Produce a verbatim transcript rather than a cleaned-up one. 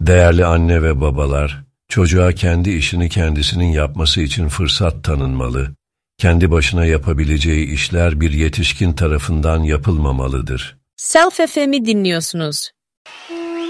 Değerli anne ve babalar, çocuğa kendi işini kendisinin yapması için fırsat tanınmalı, kendi başına yapabileceği işler bir yetişkin tarafından yapılmamalıdır. Self F M'i dinliyorsunuz.